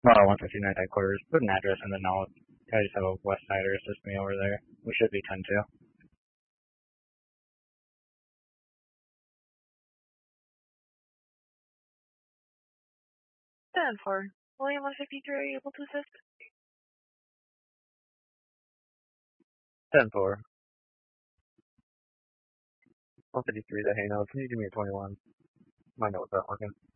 159th headquarters. Put an address in the note. I just have a West Sider assist me over there. We should be 10-2. 10-4. William 153, are you able to assist? 10-4. 153 the Hano. Can you give me a 21? My note's not working.